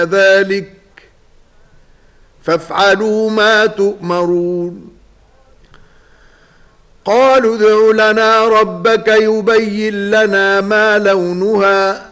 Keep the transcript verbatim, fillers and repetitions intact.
ذلك فافعلوا ما تؤمرون قالوا ادع لنا ربك يبين لنا ما لونها